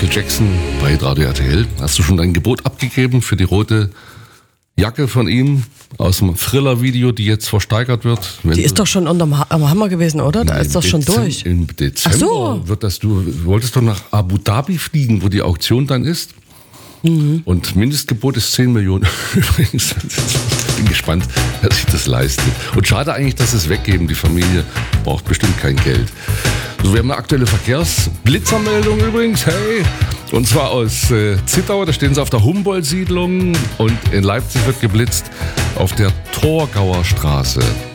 Michael Jackson bei Radio RTL. Hast du schon dein Gebot abgegeben für die rote Jacke von ihm aus dem Thriller-Video, die jetzt versteigert wird? Die ist doch schon am Hammer gewesen, oder? Da ist doch schon durch. Im Dezember wird das, du wolltest doch nach Abu Dhabi fliegen, wo die Auktion dann ist. Mhm. Und Mindestgebot ist 10 Millionen. Übrigens, ich bin gespannt, wer sich das leistet. Und schade eigentlich, dass sie es weggeben. Die Familie braucht bestimmt kein Geld. So, wir haben eine aktuelle Verkehrsblitzermeldung übrigens. Hey! Und zwar aus Zittau, da stehen sie auf der Humboldt-Siedlung. Und in Leipzig wird geblitzt auf der Torgauer Straße.